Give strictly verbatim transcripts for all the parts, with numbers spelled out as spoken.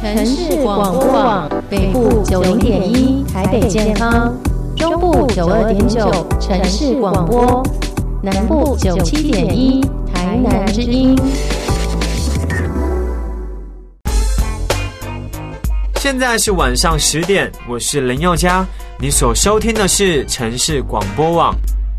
城市广播网北部九零点一台北健康，中部九二点九城市广播，南部九七点一台南之音。 现在是晚上十点，我是林宥嘉，你所收听的是城市广播网。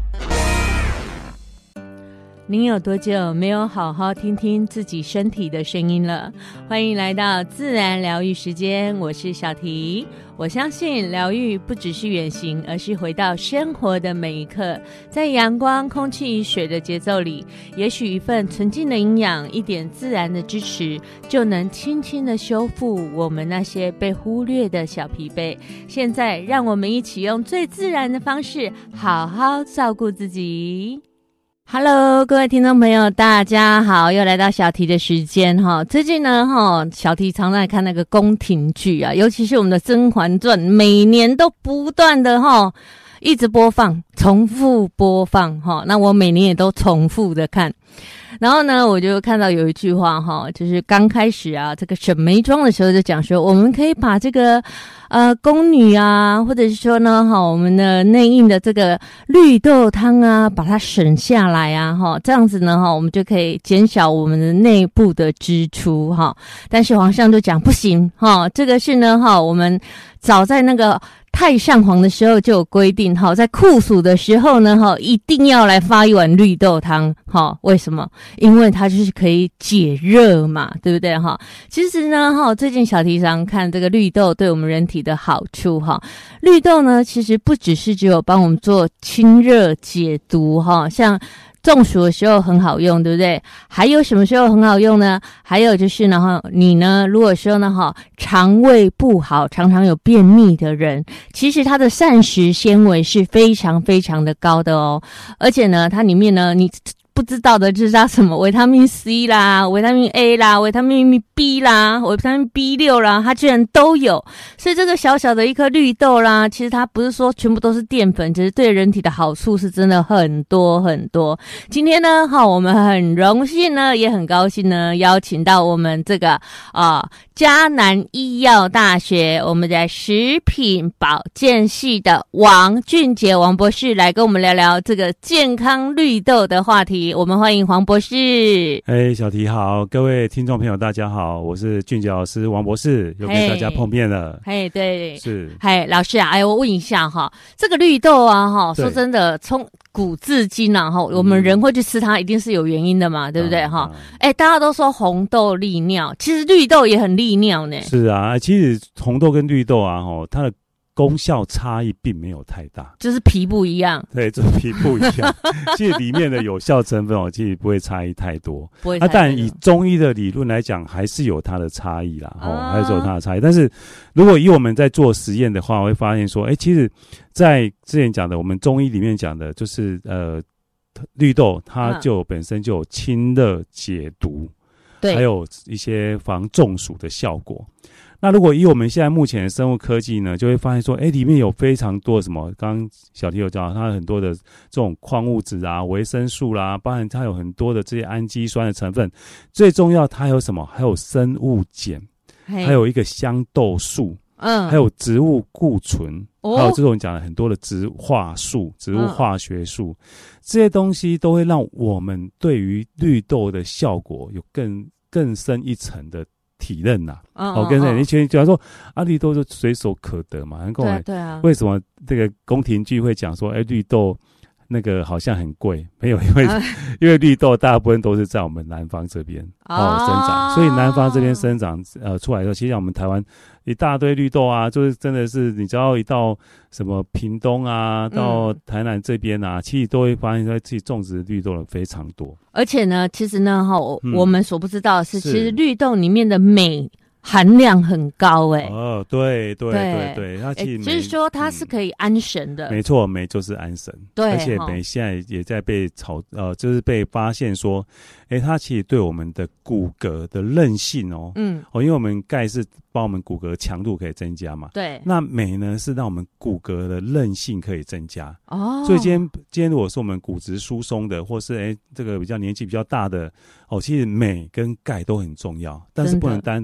您有多久没有好好听听自己身体的声音了？欢迎来到自然疗愈时间，我是小提。我相信疗愈不只是远行，而是回到生活的每一刻，在阳光、空气、水的节奏里，也许一份纯净的营养，一点自然的支持，就能轻轻的修复我们那些被忽略的小疲惫。现在让我们一起用最自然的方式，好好照顾自己。Hello， 各位听众朋友，大家好，又来到小提的时间哈。最近呢，哈，小提常在看那个宫廷剧啊，尤其是我们的《甄嬛传》，每年都不断的哈，一直播放，重复播放哈。那我每年也都重复的看。然后呢，我就看到有一句话哈，就是刚开始啊，这个沈眉庄的时候就讲说，我们可以把这个呃宫女啊，或者是说呢哈，我们的内应的这个绿豆汤啊，把它省下来啊哈，这样子呢哈，我们就可以减少我们的内部的支出哈。但是皇上就讲不行哈，这个是呢哈，我们早在那个太上皇的时候就有规定哈，在酷暑的时候呢哈，一定要来发一碗绿豆汤哈。为什么？因为它就是可以解热嘛，对不对哈？其实呢哈，最近小提常看这个绿豆对我们人体的好处哈。绿豆呢，其实不只是只有帮我们做清热解毒哈，像中暑的时候很好用，对不对？还有什么时候很好用呢？还有就是呢哈，你呢如果说呢哈，肠胃不好，常常有便秘的人，其实它的膳食纤维是非常非常的高的哦，而且呢，它里面呢，你不知道的就是它什么维他命 C 啦、维他命 A 啦、维他命 B 啦、维他命 B 六 啦，它居然都有。所以这个小小的一颗绿豆啦，其实它不是说全部都是淀粉，其实对人体的好处是真的很多很多。今天呢，哈，我们很荣幸呢，也很高兴呢，邀请到我们这个啊、呃、嘉南医药大学我们的食品保健系的王俊杰王博士来跟我们聊聊这个健康绿豆的话题。我们欢迎黄博士。 哎，小提好，各位听众朋友大家好，我是俊杰老师王博士，又跟大家碰面了。 嘿，对， 是， 嘿，老师啊，哎，我问一下哈，这个绿豆啊，哈，说真的，从古至今啊，哈，我们人会去吃它，一定是有原因的嘛，对不对哈？哎、嗯，大家都说红豆利尿，其实绿豆也很利尿呢。 是啊，其实红豆跟绿豆啊，哈，它的功效差异并没有太大， 就是皮不一样。 对，就是皮不一样。其实里面的有效成分哦，其实不会差异太多。 不会太多。 啊，但以中医的理论来讲，还是有它的差异啦，哦，啊、还是有它的差异。但是如果以我们在做实验的话，我会发现说，哎，其实，在之前讲的，我们中医里面讲的，就是呃，绿豆它就本身就有清热解毒，对，还有一些防中暑的效果。那如果以我们现在目前的生物科技呢，就会发现说，哎，里面有非常多的什么，刚刚小提有讲，它有很多的这种矿物质啊、维生素啦、啊，包含它有很多的这些氨基酸的成分。最重要，它有什么？还有生物碱，还有一个香豆素，嗯，还有植物固醇，哦、还有这种讲的很多的植化素、植物化学素，嗯、这些东西都会让我们对于绿豆的效果有更更深一层的体认呐、啊，哦，跟人以前假如说啊，绿豆就随手可得嘛，对啊，对啊，为什么这个宫廷剧会讲说，哎，绿豆那个好像很贵？没有，因为、啊、因为绿豆大部分都是在我们南方这边哦生长，所以南方这边生长呃出来的时候，其实像我们台湾一大堆绿豆啊，就是真的是你只要一到什么屏东啊，到台南这边啊，嗯、其实都会发现说自己种植绿豆的非常多。 而且呢，其实呢，哈、嗯，我们所不知道的是，其实绿豆里面的镁含量很高哎、欸。 哦，对对对对，它其实就是说它是可以安神的。 嗯、没错，镁就是安神。对，而且镁现在也在被炒呃，就是被发现说，哎，它其实对我们的骨骼的韧性哦，嗯，哦，因为我们钙是帮我们骨骼强度可以增加嘛，对，那镁呢是让我们骨骼的韧性可以增加哦。所以今天今天如果是我们骨质疏松的，或是哎这个比较年纪比较大的哦，其实镁跟钙都很重要，但是不能单单只有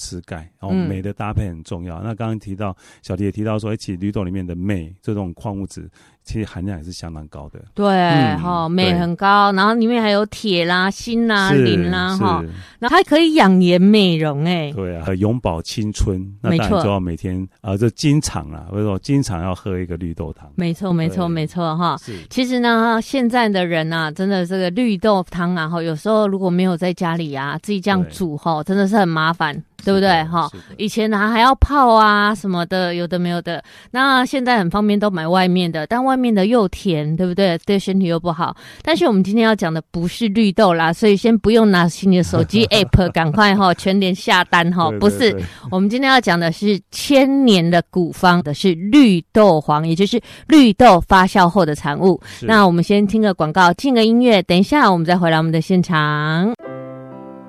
吃钙，然后镁的搭配很重要。嗯、那刚刚提到小迪也提到说，其实绿豆里面的镁这种矿物质，其实含量也是相当高的。 对，哈、嗯，镁、哦、很高，然后里面还有铁啦、锌啦、磷啦，哈，然后还可以养颜美容、欸，哎， 对啊，永葆青春。那当然就要每天啊，就经常啦，或者说经常要喝一个绿豆汤。 没错，没错，没错，哈。其实呢，现在的人啊，真的这个绿豆汤啊，哈，有时候如果没有在家里啊，自己这样煮哈，真的是很麻烦。对不对哈？以前呢还要泡啊什么的，有的没有的。那现在很方便，都买外面的，但外面的又甜，对不对？对身体又不好。但是我们今天要讲的不是绿豆啦，所以先不用拿起你的手机 app， 赶快哈全联下单哈。不是，我们今天要讲的是千年的古方的是绿豆黄，也就是绿豆发酵后的产物。那我们先听个广告，进个音乐，等一下我们再回来我们的现场。